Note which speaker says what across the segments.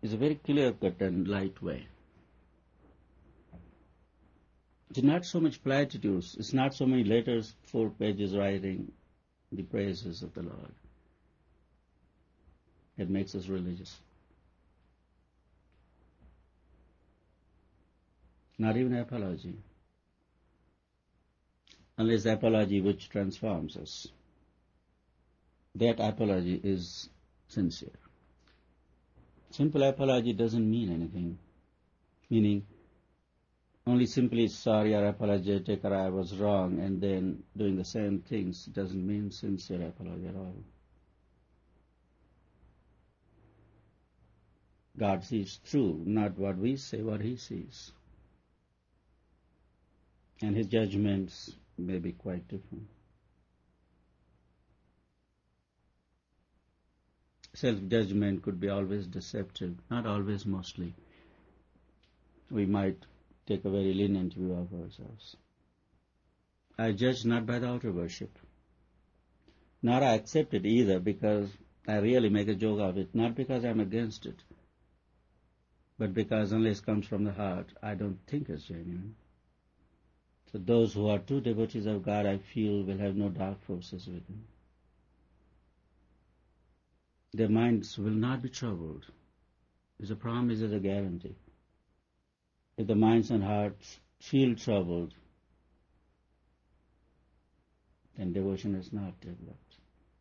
Speaker 1: is a very clear-cut and light way. It's not so much platitudes. It's not so many letters, 4 pages writing the praises of the Lord. It makes us religious. Not even apology. Unless apology which transforms us. That apology is sincere. Simple apology doesn't mean anything. Meaning, only simply sorry or apologetic or I was wrong and then doing the same things doesn't mean sincere apology at all. God sees through, not what we say, what He sees. And His judgments may be quite different. Self-judgment could be always deceptive, not always, mostly. We might take a very lenient view of ourselves. I judge not by the outer worship, nor I accept it either because I really make a joke of it, not because I'm against it, but because unless it comes from the heart, I don't think it's genuine. So those who are true devotees of God, I feel, will have no dark forces within. Their minds will not be troubled. It's a promise, it's a guarantee. If the minds and hearts feel troubled, then devotion is not developed.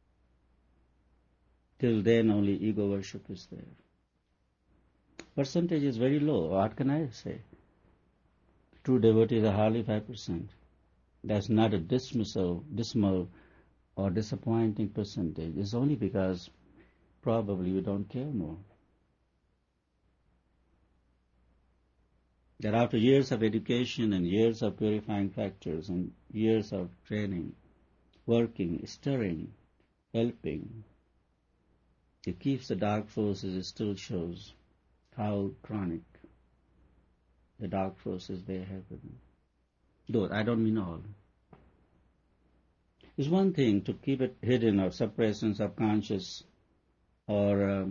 Speaker 1: Till then only ego worship is there. Percentage is very low. What can I say? True devotees are hardly 5%. That's not a dismal or disappointing percentage. It's only because probably we don't care more. That after years of education and years of purifying factors and years of training, working, stirring, helping, it keeps the dark forces, it still shows how chronic the dark forces they have within. Though I don't mean all. It's one thing to keep it hidden or suppressed in subconscious or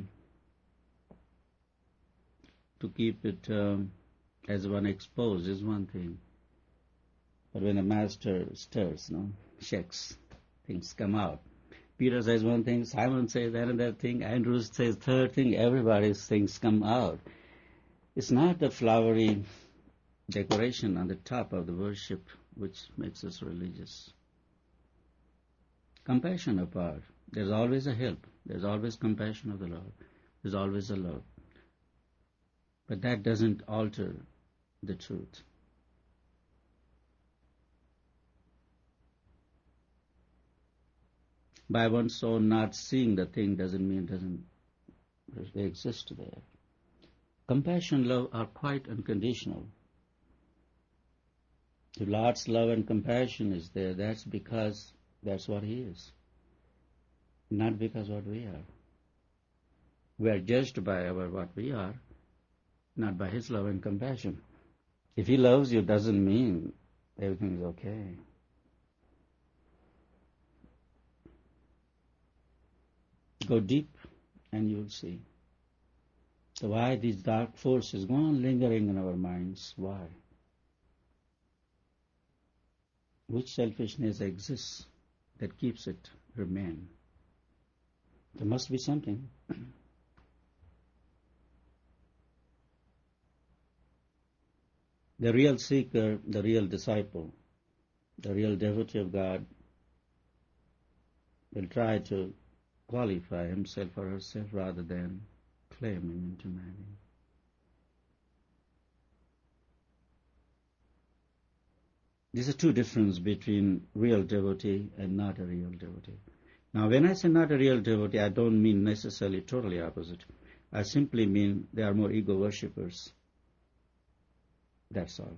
Speaker 1: to keep it as one exposed is one thing. But when a master stirs, shakes, things come out. Peter says one thing, Simon says another thing, Andrew says third thing, everybody's things come out. It's not the flowery decoration on the top of the worship which makes us religious. Compassion apart, there's always a help, there's always compassion of the Lord, there's always a love. But that doesn't alter the truth. By one's own not seeing the thing doesn't mean they exist there. Compassion and love are quite unconditional. If Lord's love and compassion is there, that's because that's what He is, not because what we are. We are judged by what we are, not by His love and compassion. If He loves you, doesn't mean everything is okay. Go deep and you will see. So why these dark forces go on lingering in our minds? Why? Which selfishness exists that keeps it remain? There must be something. The real seeker, the real disciple, the real devotee of God will try to qualify himself or herself rather than claiming into marrying. There's a two difference between real devotee and not a real devotee. Now, when I say not a real devotee, I don't mean necessarily totally opposite. I simply mean they are more ego worshippers. That's all.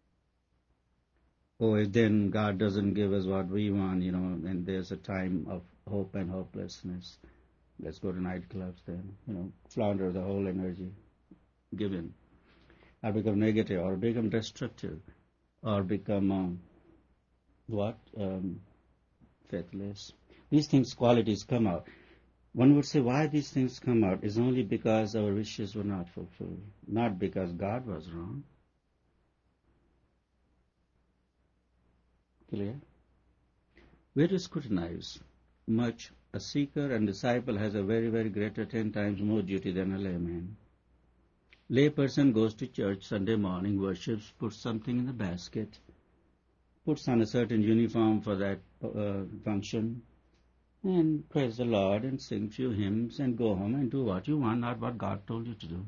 Speaker 1: Oh, then God doesn't give us what we want, and there's a time of hope and hopelessness. Let's go to nightclubs then, flounder the whole energy given. Or become negative, or become destructive, or become, faithless. These things, qualities come out. One would say why these things come out is only because our wishes were not fulfilled, not because God was wrong. Clear? Where to scrutinize? Much. A seeker and disciple has a very, very greater 10 times more duty than a layman. Layperson goes to church Sunday morning, worships, puts something in the basket, puts on a certain uniform for that function, and praise the Lord and sing few hymns and go home and do what you want, not what God told you to do.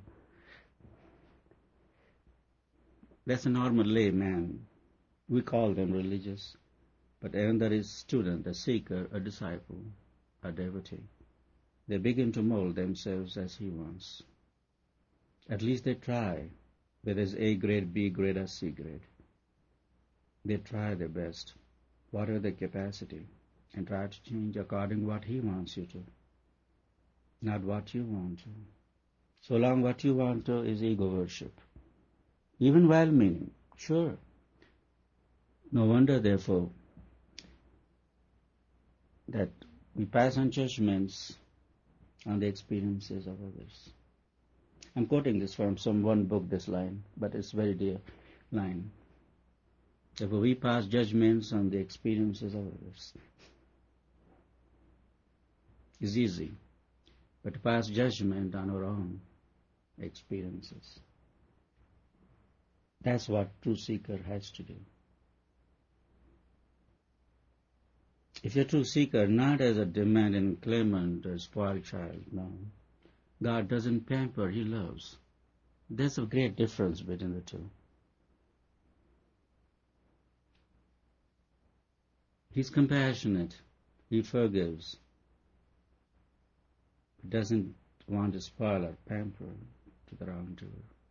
Speaker 1: That's a normal layman. We call them religious. But another is student, a seeker, a disciple, a devotee. They begin to mold themselves as he wants. At least they try, whether it's A grade, B grade, or C grade. They try their best, whatever their capacity, and try to change according to what he wants you to, not what you want to. So long what you want to is ego worship. Even well-meaning, sure. No wonder, therefore, that we pass on judgments on the experiences of others. I'm quoting this from one book, this line, but it's a very dear line. Therefore, we pass judgments on the experiences of others. It's easy, but to pass judgment on our own experiences, that's what true seeker has to do. If you're a true seeker, not as a demanding claimant or spoiled child, no. God doesn't pamper, He loves. There's a great difference between the two. He's compassionate. He forgives. He doesn't want to spoil or pamper to the wrongdoer.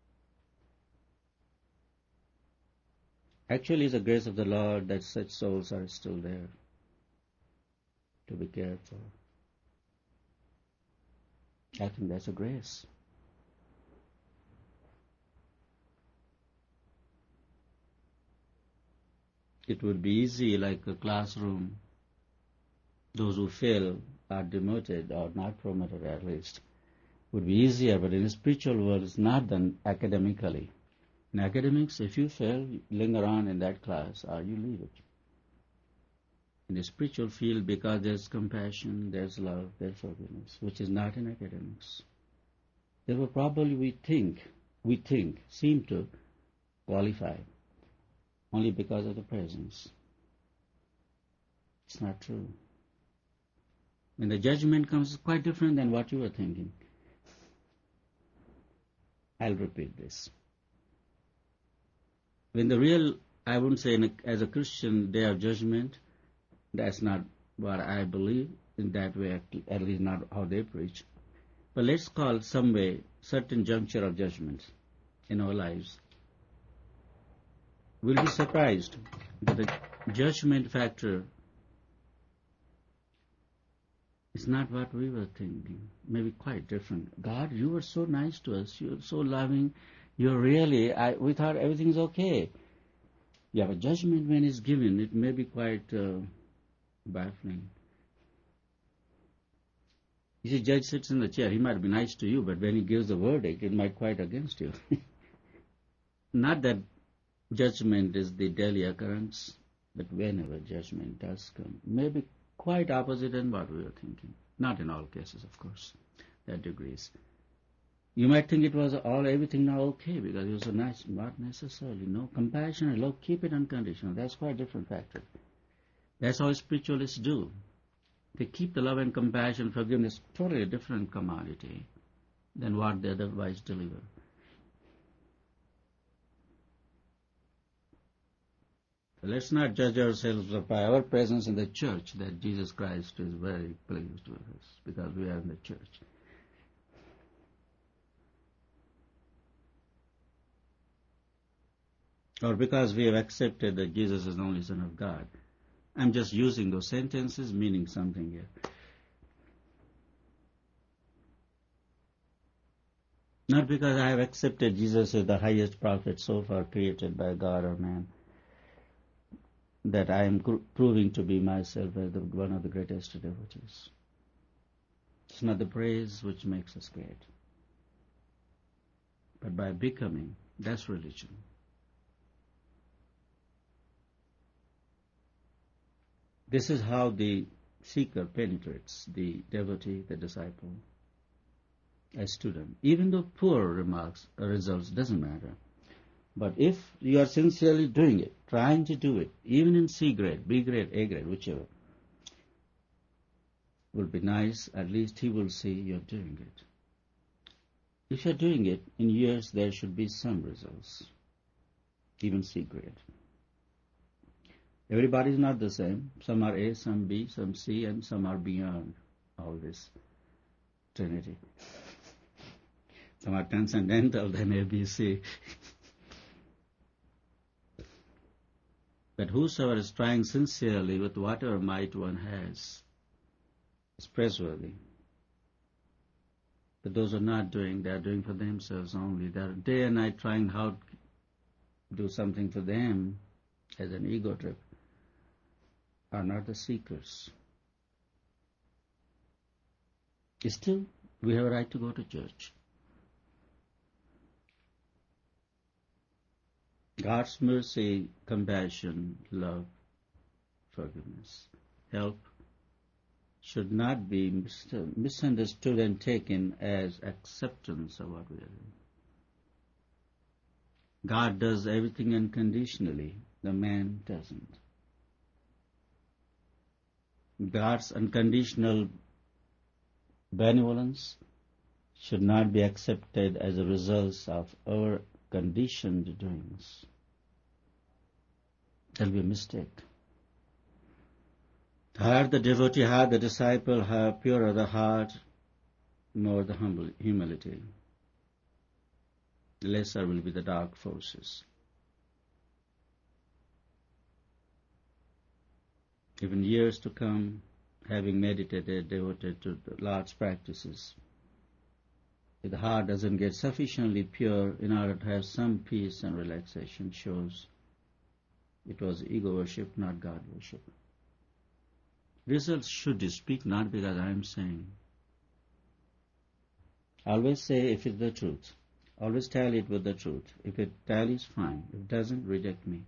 Speaker 1: Actually, it's the grace of the Lord that such souls are still there to be cared for. I think that's a grace. It would be easy, like a classroom. Those who fail are demoted or not promoted, at least. Would be easier, but in the spiritual world, it's not done academically. In academics, if you fail, you linger on in that class or you leave it. In the spiritual field, because there's compassion, there's love, there's forgiveness, which is not in academics. Therefore, probably we seem to qualify only because of the presence. It's not true. When the judgment comes, it's quite different than what you were thinking. I'll repeat this. When the real, I wouldn't say as a Christian, day of judgment, that's not what I believe in that way, at least not how they preach. But let's call some way certain juncture of judgment in our lives. We'll be surprised that the judgment factor is not what we were thinking. Maybe quite different. God, you were so nice to us. You're so loving. You're really, we thought everything's okay. Yeah, but judgment when it's given, it may be quite baffling. You see, judge sits in the chair. He might be nice to you, but when he gives the verdict, it might quite against you. Not that judgment is the daily occurrence, but whenever judgment does come, maybe quite opposite than what we were thinking. Not in all cases, of course. There are degrees. You might think it was everything now okay because it was so nice. Not necessarily. No, compassion and love, keep it unconditional. That's quite a different factor. That's how spiritualists do. They keep the love and compassion, forgiveness, totally a different commodity than what they otherwise deliver. Let's not judge ourselves by our presence in the church that Jesus Christ is very pleased with us because we are in the church. Or because we have accepted that Jesus is the only Son of God. I'm just using those sentences meaning something here. Not because I have accepted Jesus as the highest prophet so far created by God or man, that I am proving to be myself as one of the greatest devotees. It's not the praise which makes us great, but by becoming, that's religion. This is how the seeker penetrates the devotee, the disciple, a student. Even though poor results, doesn't matter. But if you are sincerely doing it, trying to do it, even in C grade, B grade, A grade, whichever, will be nice, at least he will see you're doing it. If you're doing it, in years there should be some results, even C grade. Everybody is not the same. Some are A, some B, some C, and some are beyond all this trinity. Some are transcendental, then A, B, C. But whosoever is trying sincerely with whatever might one has is praiseworthy. But those who are not doing, they are doing for themselves only. They are day and night trying how to do something for them as an ego trip, are not the seekers. Still, we have a right to go to church. God's mercy, compassion, love, forgiveness, help should not be misunderstood and taken as acceptance of what we are doing. God does everything unconditionally. The man doesn't. God's unconditional benevolence should not be accepted as a result of our conditioned doings. That will be a mistake. Higher the devotee, higher the disciple, higher purer the heart, more the humility. Lesser will be the dark forces. Even years to come, having meditated, devoted to the Lord's practices, if the heart doesn't get sufficiently pure in order to have some peace and relaxation, shows it was ego worship, not God worship. Results should speak, not because I am saying. Always say if it's the truth. Always tally it with the truth. If it tallies, fine. If it doesn't, reject me.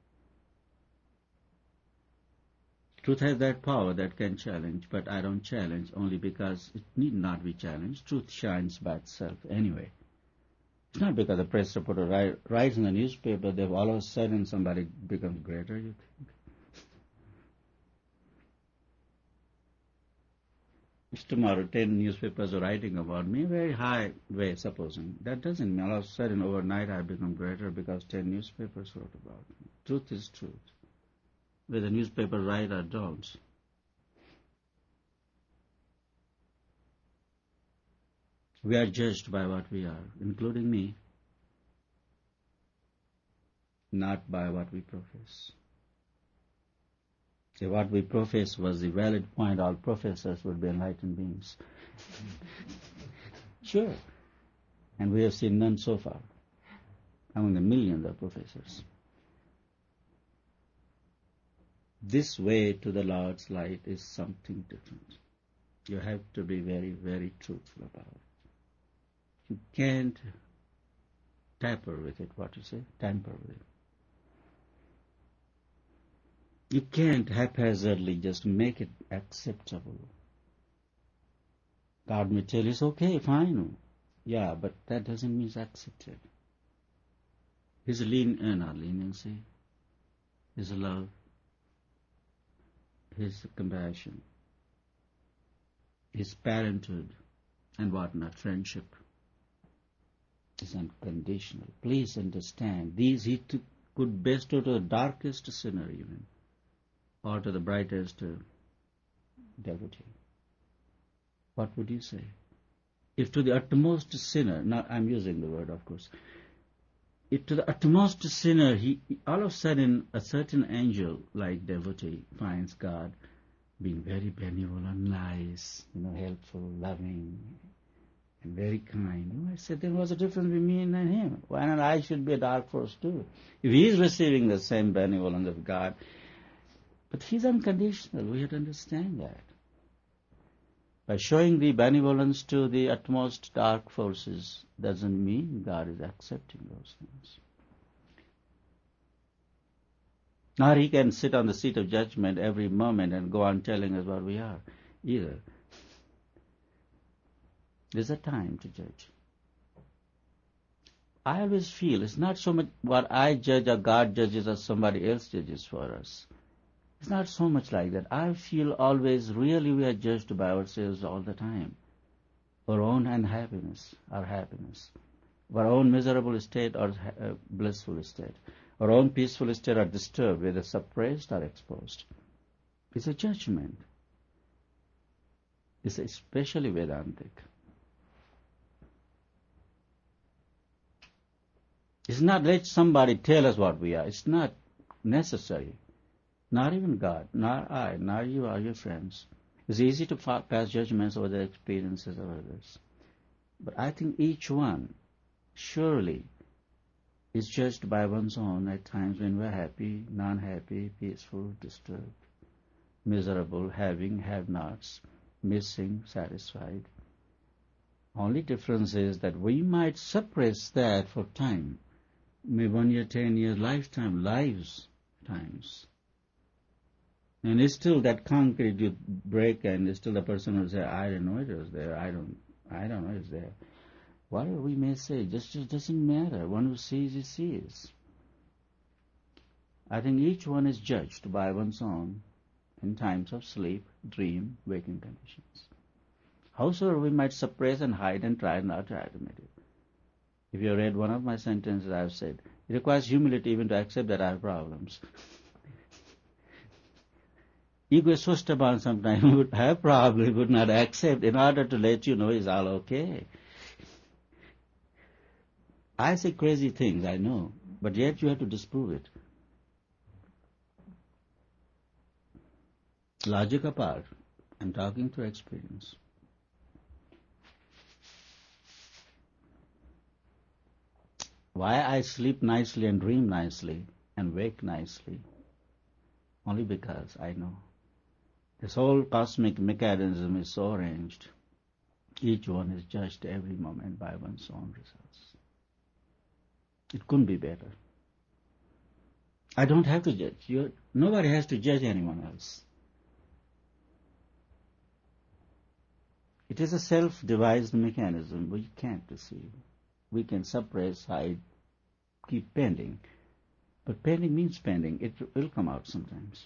Speaker 1: Truth has that power that can challenge, but I don't challenge only because it need not be challenged. Truth shines by itself anyway. It's not because the press reporter writes in the newspaper that all of a sudden somebody becomes greater, you think? If tomorrow 10 newspapers are writing about me, very high way, supposing, that doesn't mean all of a sudden overnight I become greater because 10 newspapers wrote about me. Truth is truth. Whether the newspaper write or don't. We are judged by what we are, including me, not by what we profess. See, what we profess was the valid point. All professors would be enlightened beings. Sure. And we have seen none so far, among the millions of professors. This way to the Lord's light is something different. You have to be very, very truthful about it. You can't tamper with it, what you say? Tamper with it. You can't haphazardly just make it acceptable. God may tell you, it's okay, fine. Yeah, but that doesn't mean it's accepted. His not leniency, His love, His compassion, His parenthood, and whatnot, friendship, is unconditional. Please understand, these He could bestow to the darkest sinner even, or to the brightest devotee. What would you say? If to the utmost sinner, now I'm using the word of course, if to the utmost sinner, all of a sudden a certain angel like devotee finds God being very benevolent, nice, helpful, loving, and very kind. I said, then what's the difference between me and him? Why not I should be a dark force too? If he is receiving the same benevolence of God, but he's unconditional, we have to understand that. By showing the benevolence to the utmost dark forces doesn't mean God is accepting those things. Nor He can sit on the seat of judgment every moment and go on telling us what we are, either. There's a time to judge. I always feel it's not so much what I judge or God judges or somebody else judges for us. It's not so much like that. I feel always really we are judged by ourselves all the time. Our own unhappiness, our happiness. Our own miserable state or blissful state. Our own peaceful state or disturbed, whether suppressed or exposed. It's a judgment. It's especially Vedantic. It's not let somebody tell us what we are. It's not necessary. Not even God, not I, not you or your friends. It's easy to pass judgments over the experiences of others. But I think each one surely is judged by one's own at times when we're happy, non-happy, peaceful, disturbed, miserable, having, have-nots, missing, satisfied. Only difference is that we might suppress that for time. Maybe 1 year, 10 years, lifetime, lives, times. And it's still that concrete you break, and it's still the person will say, I didn't know it was there. I don't know it's there. Whatever we may say, just doesn't matter. One who sees, he sees. I think each one is judged by one's own in times of sleep, dream, waking conditions. Howsoever we might suppress and hide and try not to admit it. If you read one of my sentences, I have said, it requires humility even to accept that I have problems. Ego is so stubborn sometimes, we would have problems, would not accept in order to let you know it's all okay. I say crazy things, I know, but yet you have to disprove it. Logic apart, I'm talking through experience. Why I sleep nicely and dream nicely and wake nicely? Only because I know. This whole cosmic mechanism is so arranged. Each one is judged every moment by one's own results. It couldn't be better. I don't have to judge. Nobody has to judge anyone else. It is a self-devised mechanism we can't deceive. We can suppress, hide, keep pending. But pending means pending. It will come out sometimes.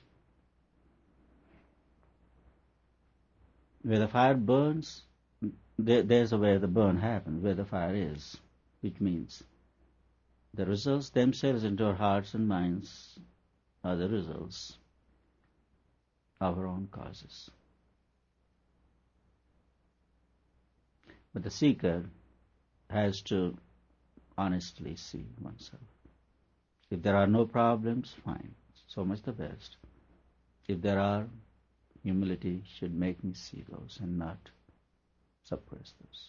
Speaker 1: Where the fire burns, there's where the burn happens, where the fire is, which means the results themselves into our hearts and minds are the results of our own causes. But the seeker has to honestly see oneself. If there are no problems, fine, so much the best. If there are, humility should make me see those and not suppress those.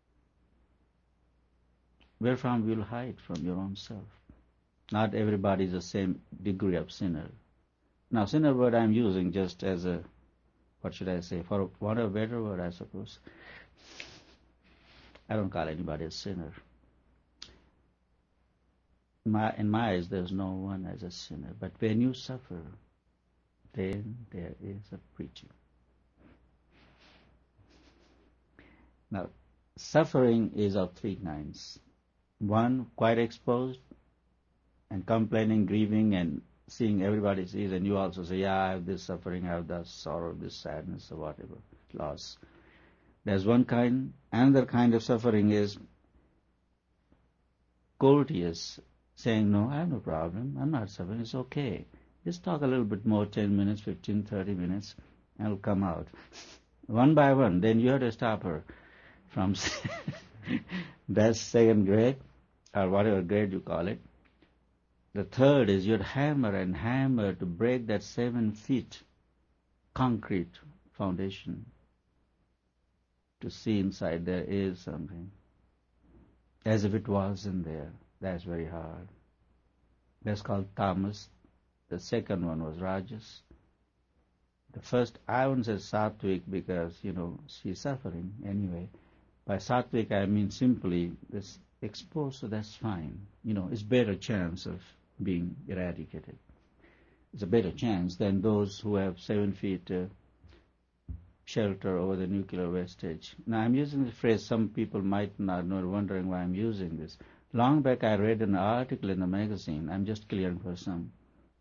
Speaker 1: Wherefrom will hide from your own self? Not everybody is the same degree of sinner. Now, sinner word I'm using just as a, what should I say, for want of a better word, I suppose. I don't call anybody a sinner. In my eyes, there's no one as a sinner. But when you suffer, then there is a preaching. Now, suffering is of three kinds. One, quite exposed and complaining, grieving, and seeing everybody sees, and you also say, yeah, I have this suffering, I have this sorrow, this sadness, or whatever, loss. There's one kind. Another kind of suffering is courteous, saying, no, I have no problem, I'm not suffering, it's okay. Just talk a little bit more, 10 minutes, 15, 30 minutes, and it'll come out. One by one, then you have to stop her from that's second grade, or whatever grade you call it. The third is you'd hammer and hammer to break that 7 feet concrete foundation to see inside there is something. As if it wasn't there. That's very hard. That's called tamas. The second one was rajas. The first, I wouldn't say sattvic because, she's suffering anyway. By sattvic, I mean simply this exposed, so that's fine. It's better chance of being eradicated. It's a better chance than those who have 7 feet shelter over the nuclear wastage. Now, I'm using the phrase, some people might not know, wondering why I'm using this. Long back, I read an article in the magazine, I'm just clearing for some,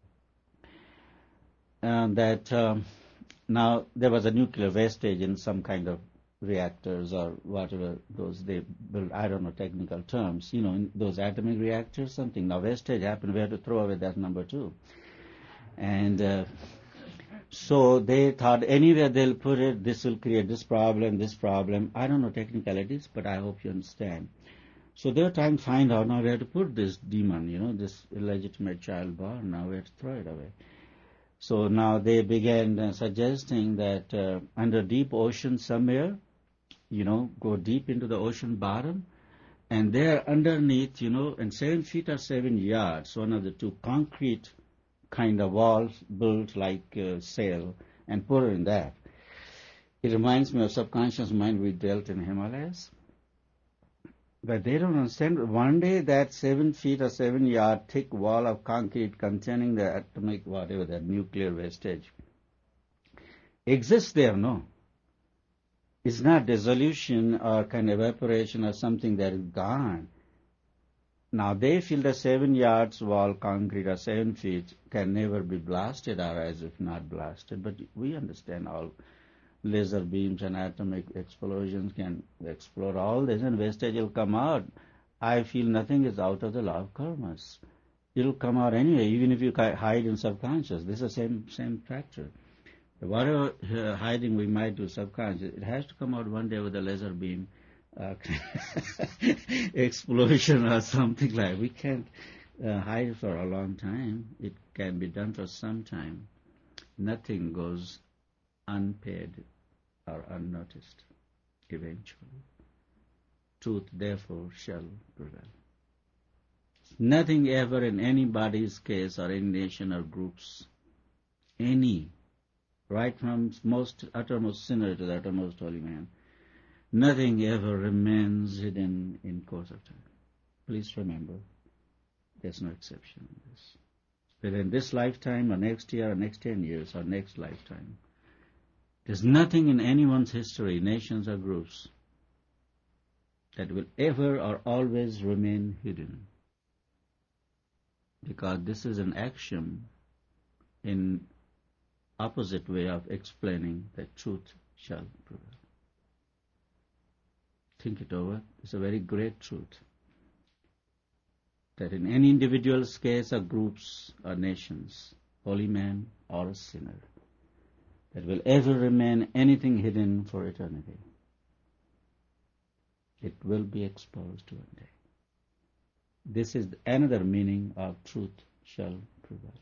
Speaker 1: that now there was a nuclear wastage in some kind of reactors or whatever those they build, I don't know technical terms, in those atomic reactors, something. Now wastage happened, we had to throw away that number too. And so they thought anywhere they'll put it, this will create this problem. I don't know technicalities, but I hope you understand. So they were trying to find out, now we have to put this demon, this illegitimate child born, now we have to throw it away. So now they began suggesting that under deep ocean somewhere, go deep into the ocean bottom, and there underneath, and 7 feet or 7 yards, one of the two, concrete kind of walls built like sail, and put it in that. It reminds me of subconscious mind we dealt in Himalayas. But they don't understand. One day that 7 feet or 7 yard thick wall of concrete containing the atomic, whatever, that nuclear wastage, exists there, no. It's not dissolution or kind of evaporation or something that is gone. Now they feel the 7 yards wall concrete or 7 feet can never be blasted or as if not blasted. But we understand all laser beams and atomic explosions can explode all this and wastage will come out. I feel nothing is out of the law of karmas. It will come out anyway, even if you hide in subconscious. This is the same factor. Whatever hiding we might do subconscious, it has to come out one day with a laser beam explosion or something like that. We can't hide for a long time. It can be done for some time. Nothing goes unpaid or unnoticed eventually. Truth therefore shall prevail. Nothing ever in anybody's case or any nation or groups, right from most uttermost sinner to the uttermost holy man, nothing ever remains hidden in course of time. Please remember, there's no exception in this. Whether in this lifetime or next year or next 10 years or next lifetime, there's nothing in anyone's history, nations or groups, that will ever or always remain hidden. Because this is an axiom in opposite way of explaining that truth shall prevail. Think it over. It's a very great truth. That in any individual's case or groups or nations, holy man or a sinner, that will ever remain anything hidden for eternity. It will be exposed one day. This is another meaning of truth shall prevail.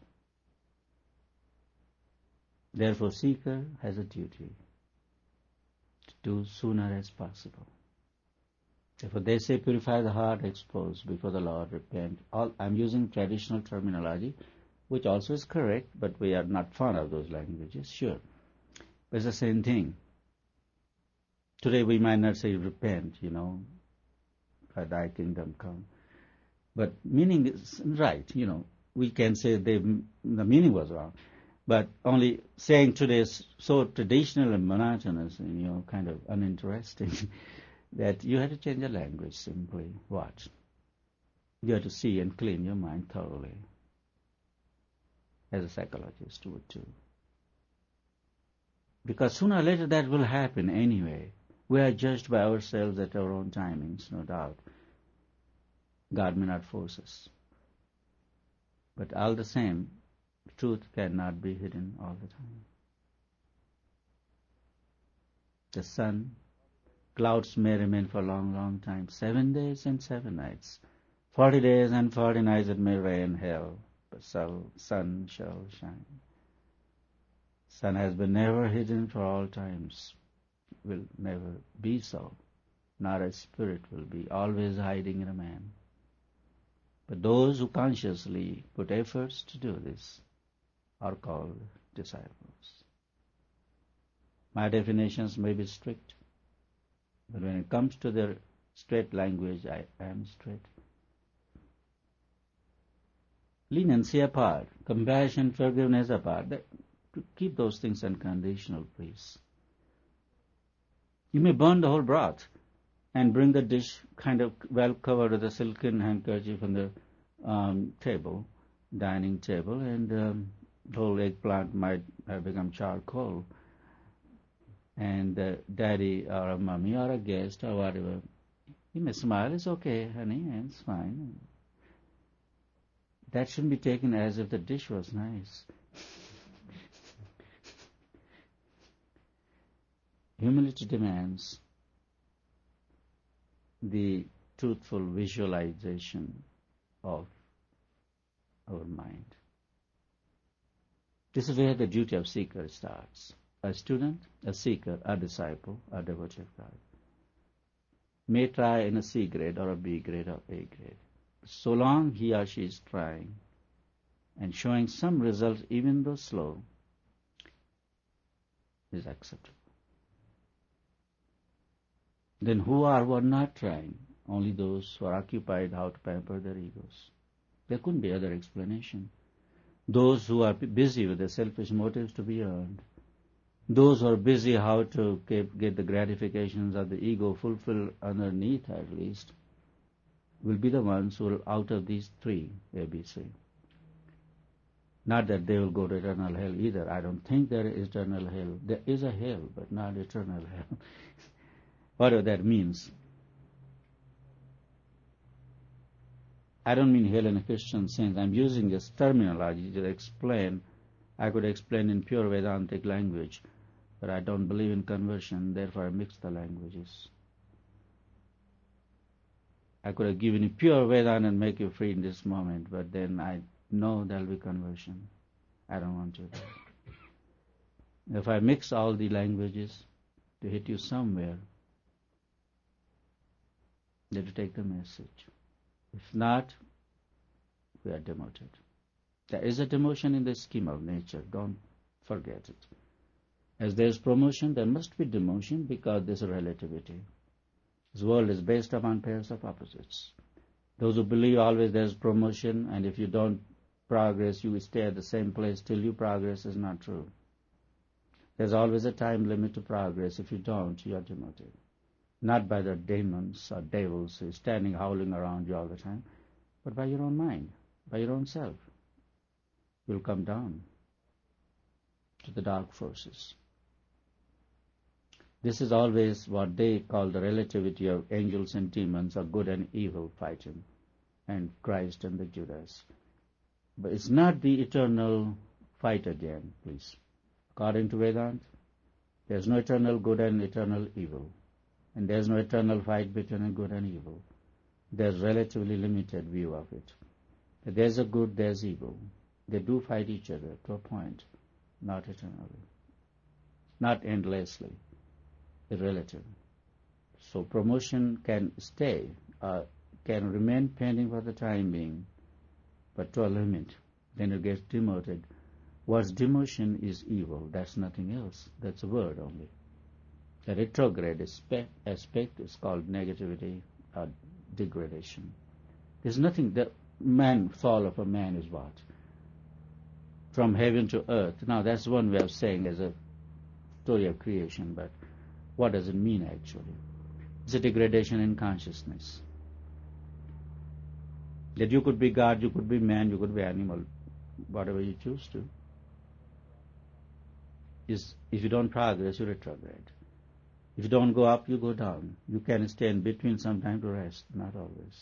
Speaker 1: Therefore, seeker has a duty to do sooner as possible. Therefore, they say purify the heart, expose before the Lord, repent. I'm using traditional terminology, which also is correct, but we are not fond of those languages, sure. But it's the same thing. Today we might not say repent, for thy kingdom come. But meaning is right, we can say the meaning was wrong. But only saying today is so traditional and monotonous and, kind of uninteresting that you have to change the language simply. What? You have to see and clean your mind thoroughly. As a psychologist would too. Because sooner or later that will happen anyway. We are judged by ourselves at our own timings, no doubt. God may not force us. But all the same, truth cannot be hidden all the time. The sun, clouds may remain for a long, long time. 7 days and 7 nights. 40 days and 40 nights it may rain hell, but sun shall shine. Sun has been never hidden for all times. Will never be so. Not a spirit will be always hiding in a man. But those who consciously put efforts to do this are called disciples. My definitions may be strict, but when it comes to the straight language, I am straight. Leniency apart, compassion, forgiveness apart, to keep those things unconditional, please. You may burn the whole broth and bring the dish kind of well covered with a silken handkerchief on the table, dining table, and the whole eggplant might have become charcoal. And daddy or a mummy or a guest or whatever, he may smile, it's okay, honey, it's fine. That shouldn't be taken as if the dish was nice. Humility demands the truthful visualization of our mind. This is where the duty of seeker starts. A student, a seeker, a disciple, a devotee of God may try in a C grade or a B grade or A grade. So long he or she is trying and showing some results, even though slow, is acceptable. Then who are not trying? Only those who are occupied how to pamper their egos. There couldn't be other explanation. Those who are busy with their selfish motives to be earned. Those who are busy how to get the gratifications of the ego fulfilled underneath at least, will be the ones who will out of these three, ABC. Not that they will go to eternal hell either. I don't think there is eternal hell. There is a hell, but not eternal hell. Whatever that means. I don't mean hell in a Christian sense. I'm using this terminology to explain. I could explain in pure Vedantic language, but I don't believe in conversion, therefore I mix the languages. I could have given you pure Vedanta and make you free in this moment, but then I know there will be conversion. I don't want to do that. If I mix all the languages to hit you somewhere, then to take the message. If not, we are demoted. There is a demotion in the scheme of nature. Don't forget it. As there is promotion, there must be demotion because there is a relativity. This world is based upon pairs of opposites. Those who believe always there is promotion, and if you don't progress, you will stay at the same place till you progress, is not true. There's always a time limit to progress. If you don't, you are demoted. Not by the demons or devils who are standing howling around you all the time, but by your own mind, by your own self. You'll come down to the dark forces. This is always what they call the relativity of angels and demons, or good and evil fighting, and Christ and the Judas. But it's not the eternal fight again, please. According to Vedanta, there's no eternal good and eternal evil. And there's no eternal fight between good and evil. There's relatively limited view of it. If there's a good, there's evil. They do fight each other to a point, not eternally, not endlessly. It's relative. So promotion can stay, can remain pending for the time being, but to a limit. Then it gets demoted. What's demotion is evil. That's nothing else. That's a word only. The retrograde aspect is called negativity or degradation. There's nothing. The fall of a man is what? From heaven to earth. Now that's one way of saying as a story of creation, but what does it mean actually? It's a degradation in consciousness. That you could be God, you could be man, you could be animal, whatever you choose to. If you don't progress, you retrograde. If you don't go up, you go down. You can stay in between sometime to rest, not always.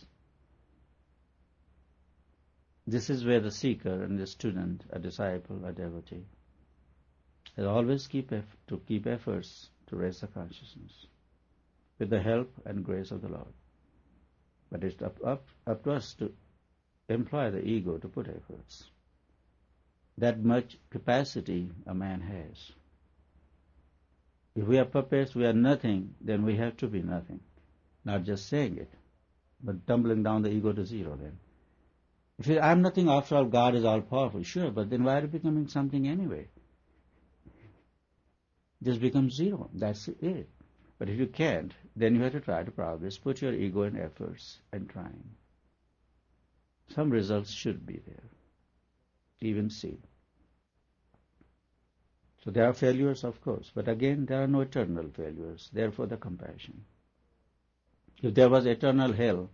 Speaker 1: This is where the seeker and the student, a disciple, a devotee, has always keep efforts to raise the consciousness with the help and grace of the Lord. But it's up to us to employ the ego to put efforts. That much capacity a man has. If we are puppets, we are nothing, then we have to be nothing. Not just saying it, but tumbling down the ego to zero then. If you, I'm nothing, after all, God is all-powerful. Sure, but then why are you becoming something anyway? Just becomes zero. That's it. But if you can't, then you have to try to progress. Put your ego in efforts and trying. Some results should be there. Even see. So there are failures, of course. But again, there are no eternal failures. Therefore, the compassion. If there was eternal hell,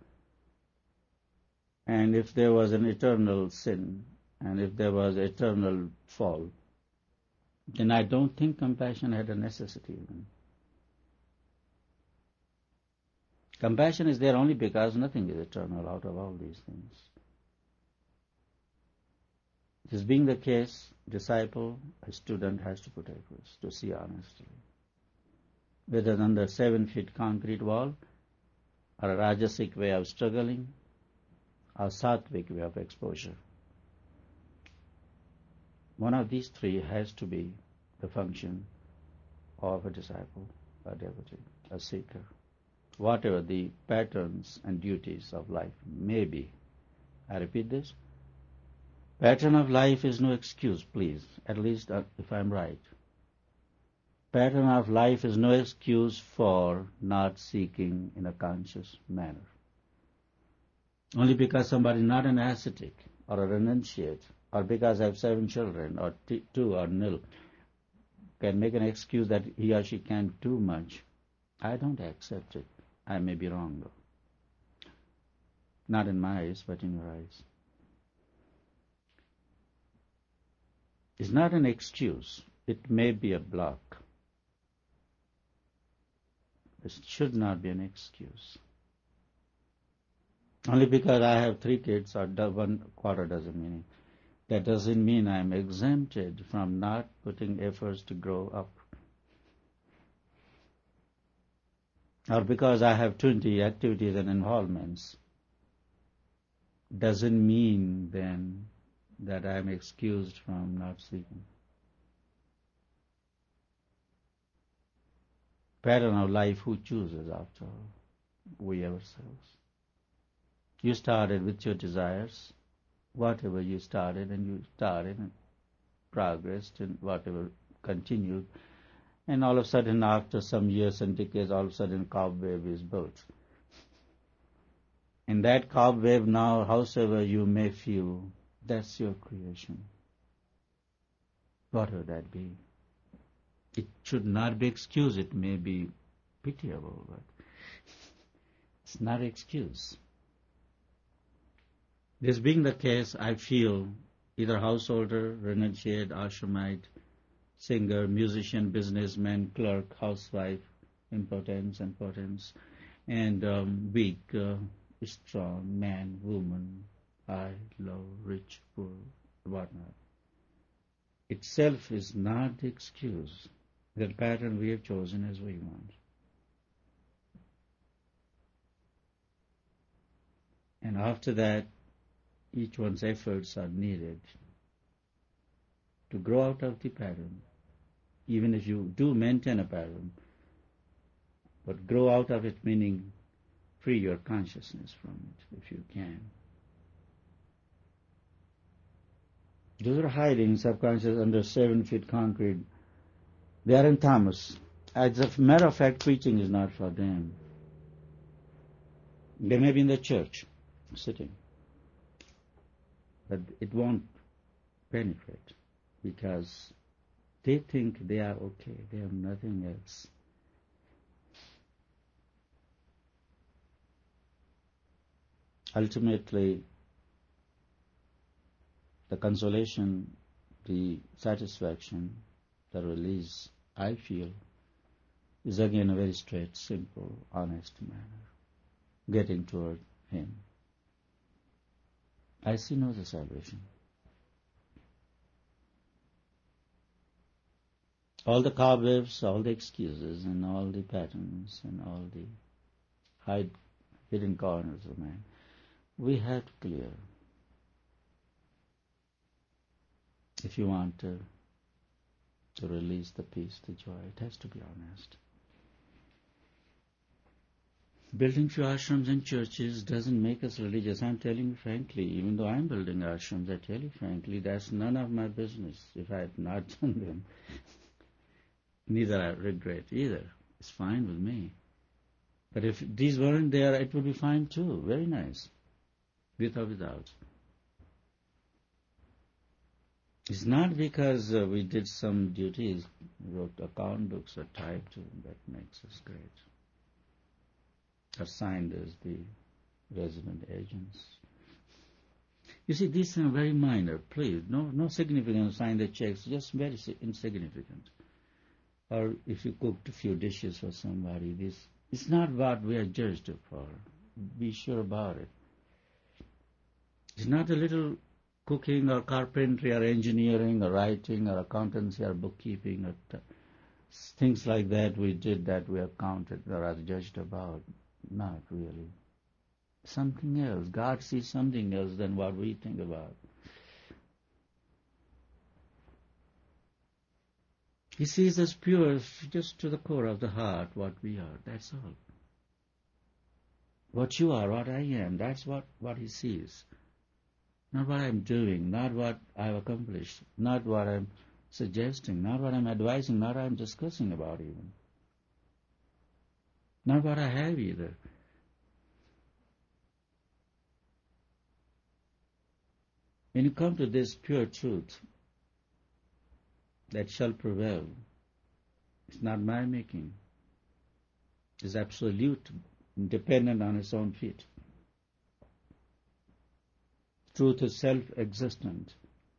Speaker 1: and if there was an eternal sin, and if there was eternal fall, then I don't think compassion had a necessity even. Compassion is there only because nothing is eternal out of all these things. This being the case, disciple, a student has to put efforts to see honestly. Whether under 7 feet concrete wall, or a rajasic way of struggling, or sattvic way of exposure. One of these three has to be the function of a disciple, a devotee, a seeker. Whatever the patterns and duties of life may be. I repeat this. Pattern of life is no excuse, please, at least if I'm right. Pattern of life is no excuse for not seeking in a conscious manner. Only because somebody is not an ascetic or a renunciate, or because I have 7 children, or 2 or nil, can make an excuse that he or she can't do much. I don't accept it. I may be wrong, though. Not in my eyes, but in your eyes. It's not an excuse. It may be a block. It should not be an excuse. Only because I have 3 kids or 1 quarter doesn't mean. That doesn't mean I'm exempted from not putting efforts to grow up. Or because I have 20 activities and involvements, doesn't mean then that I'm excused from not seeking. Pattern of life, who chooses after all? We ourselves. You started with your desires, whatever you started, and progressed, and whatever continued. And all of a sudden, after some years and decades, all of a sudden cobweb is built. And that cobweb now, howsoever you may feel, that's your creation. Whatever that be. It should not be excused. It may be pitiable, but it's not an excuse. This being the case, I feel either householder, renunciate, ashramite, singer, musician, businessman, clerk, housewife, impotence and potence, and weak, strong, man, woman, high, low, rich, poor, whatnot. Itself is not the excuse. The pattern we have chosen as we want. And after that, each one's efforts are needed to grow out of the pattern. Even if you do maintain a pattern, but grow out of it, meaning free your consciousness from it, if you can. Those are hiding subconscious under 7 feet concrete. They are in tamas. As a matter of fact, preaching is not for them. They may be in the church, sitting. But it won't penetrate because they think they are okay. They have nothing else. Ultimately, the consolation, the satisfaction, the release, I feel, is again a very straight, simple, honest manner, getting toward Him. I see no other salvation. All the cobwebs, all the excuses, and all the patterns, and all the hidden corners of man, we have to clear. If you want to release the peace, the joy, it has to be honest. Building few ashrams and churches doesn't make us religious. I'm telling you frankly, even though I'm building ashrams, I tell you frankly, that's none of my business if I had not done them. Neither I regret either. It's fine with me. But if these weren't there, it would be fine too. Very nice. With or without. It's not because we did some duties, wrote account books or typed, that makes us great. Or signed as the resident agents. You see, these are very minor, please. No significant, sign the checks, just very insignificant. Or if you cooked a few dishes for somebody, it's not what we are judged for. Be sure about it. It's not a little cooking or carpentry or engineering or writing or accountancy or bookkeeping or things like that we did that we are counted or are judged about. Not really. Something else. God sees something else than what we think about. He sees us pure, just to the core of the heart, what we are. That's all. What you are, what I am, that's what He sees. Not what I'm doing, not what I've accomplished, not what I'm suggesting, not what I'm advising, not what I'm discussing about even. Not what I have either. When you come to this pure truth that shall prevail, it's not my making. It's absolute, dependent on its own feet. Truth is self-existent.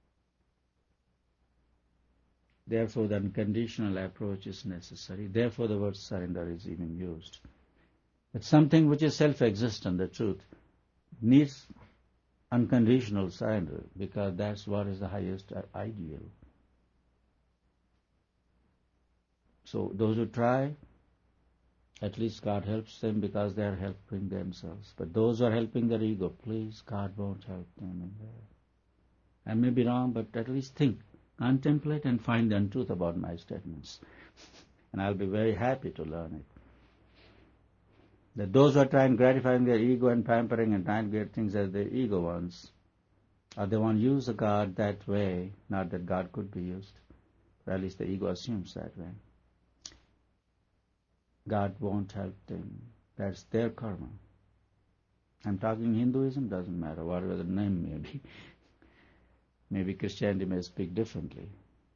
Speaker 1: Therefore, the unconditional approach is necessary. Therefore, the word surrender is even used. But something which is self-existent, the truth, needs unconditional surrender, because that's what is the highest ideal. So those who try, at least God helps them because they are helping themselves. But those who are helping their ego, please, God won't help them in there. I may be wrong, but at least think, contemplate and find the untruth about my statements. And I'll be very happy to learn it. That those who are trying gratifying their ego and pampering and trying to get things as their ego wants, or they want to use a God that way, not that God could be used, or at least the ego assumes that way. God won't help them. That's their karma. I'm talking Hinduism, doesn't matter, whatever the name may be. Maybe Christianity may speak differently.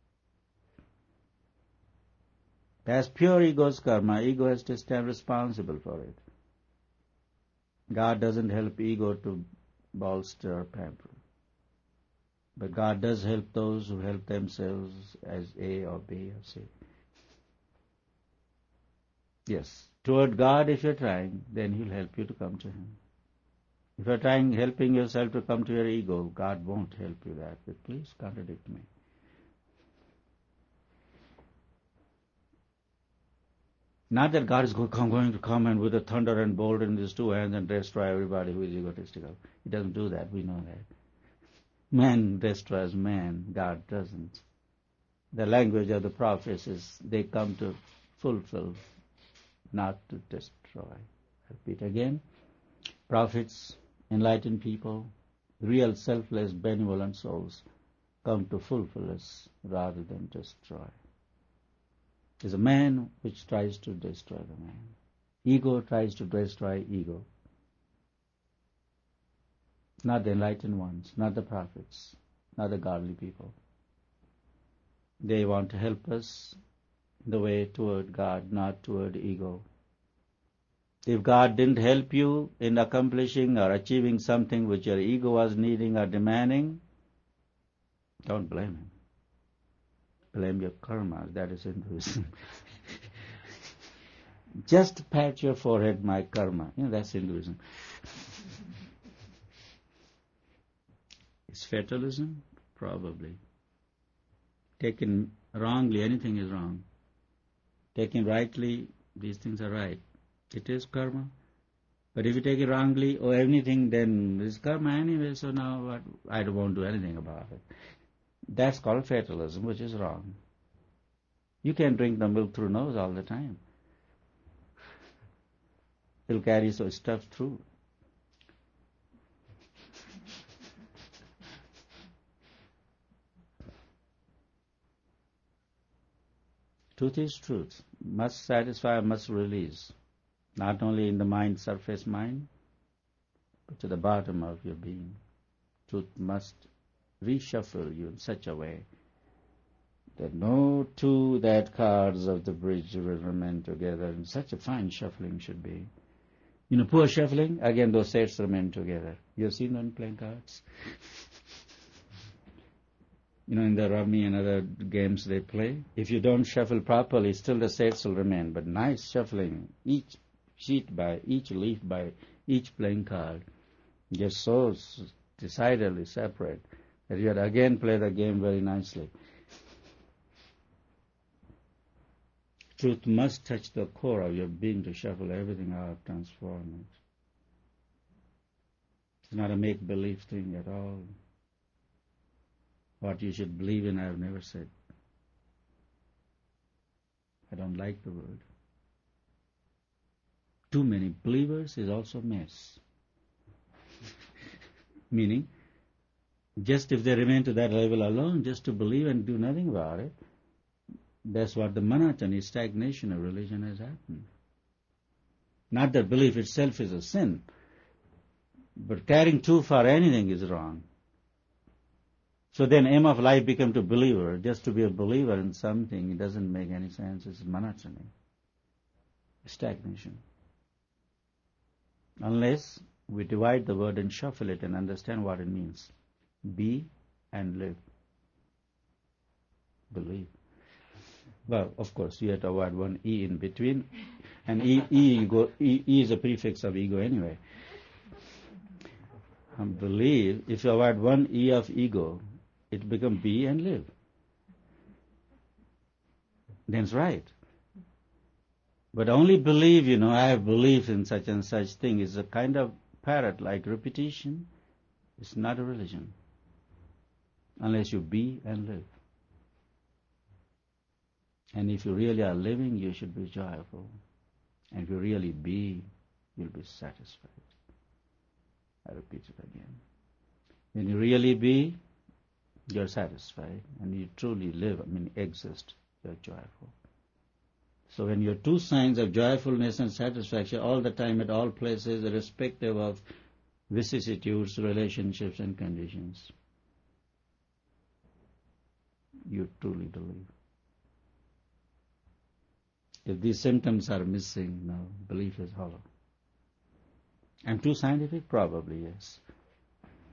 Speaker 1: As pure ego's karma, ego has to stand responsible for it. God doesn't help ego to bolster or pamper. But God does help those who help themselves as A or B or C. Yes, toward God if you're trying, then He'll help you to come to Him. If you're trying, helping yourself to come to your ego, God won't help you that way. Please contradict me. Not that God is going to come and with a thunder and bolt in His two hands and destroy everybody who is egotistical. He doesn't do that, we know that. Man destroys man, God doesn't. The language of the prophets is they come to fulfill, not to destroy. I repeat again, prophets, enlightened people, real selfless, benevolent souls come to fulfill us rather than destroy. There's a man which tries to destroy the man. Ego tries to destroy ego. Not the enlightened ones, not the prophets, not the godly people. They want to help us the way toward God, not toward ego. If God didn't help you in accomplishing or achieving something which your ego was needing or demanding, don't blame Him. Blame your karma, that is Hinduism. Just pat your forehead, my karma. That's Hinduism. Is fatalism? Probably. Taken wrongly, anything is wrong. Taken rightly, these things are right. It is karma. But if you take it wrongly or anything, then it's karma anyway, so now what? I won't do anything about it. That's called fatalism, which is wrong. You can't drink the milk through nose all the time. It'll carry so stuff through. Truth is truth. Must satisfy, must release. Not only in the mind, surface mind, but to the bottom of your being. Truth must reshuffle you in such a way that no two that cards of the bridge will remain together. And such a fine shuffling should be. Poor shuffling, again those sets remain together. You have seen them playing cards? In the rummy and other games they play, if you don't shuffle properly, still the sets will remain. But nice shuffling, each sheet by each leaf by each playing card, gets so decidedly separate that you had again play the game very nicely. Truth must touch the core of your being to shuffle everything out, transform it. It's not a make-believe thing at all. What you should believe in, I have never said. I don't like the word. Too many believers is also mess. Meaning, just if they remain to that level alone, just to believe and do nothing about it, that's what the monotony, stagnation of religion has happened. Not that belief itself is a sin, but carrying too far anything is wrong. So then aim of life become to believer. Just to be a believer in something, it doesn't make any sense. It's monotony, stagnation. Unless we divide the word and shuffle it and understand what it means. Be and live. Believe. Well, of course, you have to avoid one E in between. And E is a prefix of ego anyway. And believe, if you avoid one E of ego, it becomes be and live. Then it's right. But only believe, I have belief in such and such thing is a kind of parrot-like repetition. It's not a religion. Unless you be and live. And if you really are living, you should be joyful. And if you really be, you'll be satisfied. I repeat it again. When you really be, you're satisfied. And you truly live, exist, you're joyful. So when your two signs of joyfulness and satisfaction all the time at all places, irrespective of vicissitudes, relationships and conditions, you truly believe. If these symptoms are missing, no, belief is hollow. I'm too scientific? Probably, yes.